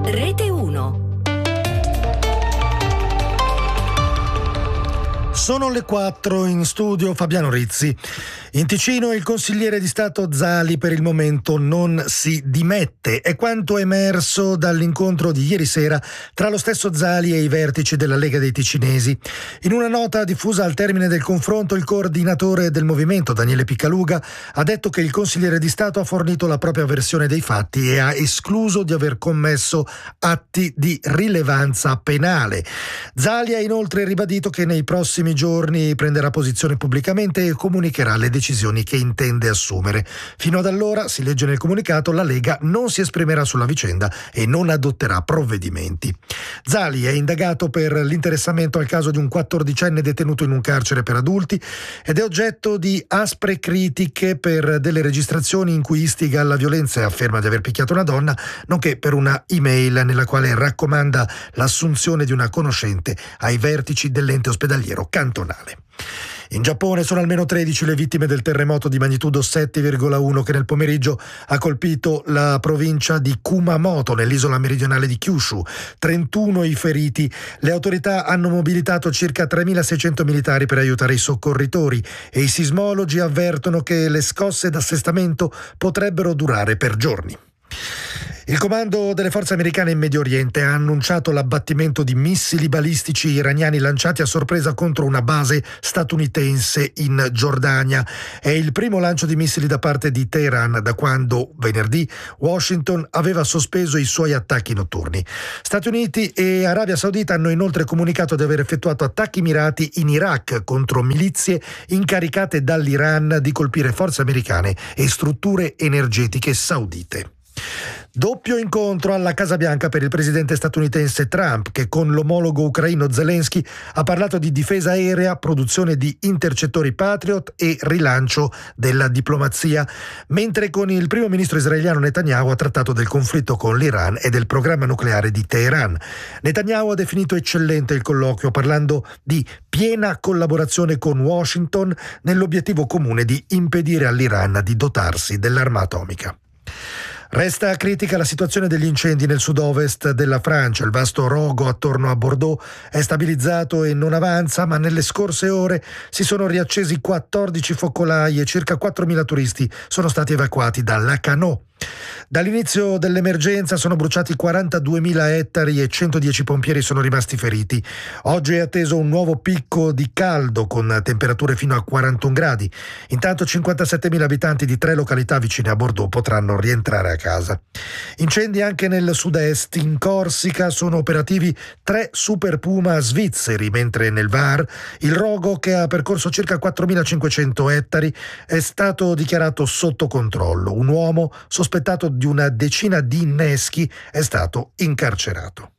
Rete 1. Sono le 4, in studio Fabiano Rizzi. In Ticino il consigliere di Stato Zali per il momento non si dimette. È quanto emerso dall'incontro di ieri sera tra lo stesso Zali e i vertici della Lega dei Ticinesi. In una nota diffusa al termine del confronto, il coordinatore del movimento, Daniele Piccaluga, ha detto che il consigliere di Stato ha fornito la propria versione dei fatti e ha escluso di aver commesso atti di rilevanza penale. Zali ha inoltre ribadito che nei prossimi giorni prenderà posizione pubblicamente e comunicherà le decisioni che intende assumere. Fino ad allora, si legge nel comunicato, la Lega non si esprimerà sulla vicenda e non adotterà provvedimenti. Zali è indagato per l'interessamento al caso di un 14enne detenuto in un carcere per adulti ed è oggetto di aspre critiche per delle registrazioni in cui istiga alla violenza e afferma di aver picchiato una donna, nonché per una email nella quale raccomanda l'assunzione di una conoscente ai vertici dell'ente ospedaliero cantonale. In Giappone sono almeno 13 le vittime del terremoto di magnitudo 7,1 che nel pomeriggio ha colpito la provincia di Kumamoto, nell'isola meridionale di Kyushu. 31 i feriti. Le autorità hanno mobilitato circa 3.600 militari per aiutare i soccorritori e i sismologi avvertono che le scosse d'assestamento potrebbero durare per giorni. Il comando delle forze americane in Medio Oriente ha annunciato l'abbattimento di missili balistici iraniani lanciati a sorpresa contro una base statunitense in Giordania. È il primo lancio di missili da parte di Teheran da quando, venerdì, Washington aveva sospeso i suoi attacchi notturni. Stati Uniti e Arabia Saudita hanno inoltre comunicato di aver effettuato attacchi mirati in Iraq contro milizie incaricate dall'Iran di colpire forze americane e strutture energetiche saudite. Doppio incontro alla Casa Bianca per il presidente statunitense Trump, che con l'omologo ucraino Zelensky ha parlato di difesa aerea, produzione di intercettori Patriot e rilancio della diplomazia, mentre con il primo ministro israeliano Netanyahu ha trattato del conflitto con l'Iran e del programma nucleare di Teheran. Netanyahu ha definito eccellente il colloquio, parlando di piena collaborazione con Washington nell'obiettivo comune di impedire all'Iran di dotarsi dell'arma atomica. Resta critica la situazione degli incendi nel sud-ovest della Francia. Il vasto rogo attorno a Bordeaux è stabilizzato e non avanza, ma nelle scorse ore si sono riaccesi 14 focolai e circa 4.000 turisti sono stati evacuati da Lacanau. Dall'inizio dell'emergenza sono bruciati 42.000 ettari e 110 pompieri sono rimasti feriti. Oggi è atteso un nuovo picco di caldo con temperature fino a 41 gradi. Intanto 57.000 abitanti di 3 località vicine a Bordeaux potranno rientrare a casa. Incendi anche nel sud-est. In Corsica sono operativi 3 Super Puma svizzeri, mentre nel Var il rogo, che ha percorso circa 4.500 ettari, è stato dichiarato sotto controllo. Un uomo sospettato di una decina di inneschi è stato incarcerato.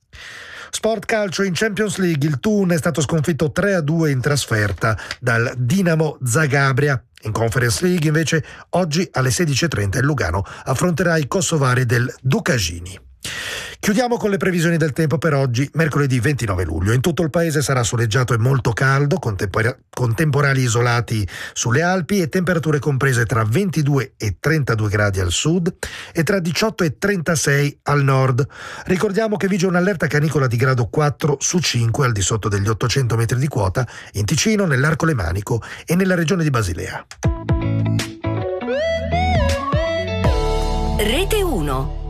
Sport calcio in Champions League, il Thun è stato sconfitto 3-2 in trasferta dal Dinamo Zagabria. In Conference League invece oggi alle 16:30 il Lugano affronterà i kosovari del Ducagini. Chiudiamo con le previsioni del tempo per oggi, mercoledì 29 luglio. In tutto il paese sarà soleggiato e molto caldo, con temporali isolati sulle Alpi e temperature comprese tra 22 e 32 gradi al sud e tra 18 e 36 al nord. Ricordiamo che vige un'allerta canicola di grado 4 su 5 al di sotto degli 800 metri di quota in Ticino, nell'Arco Lemanico e nella regione di Basilea. Rete 1.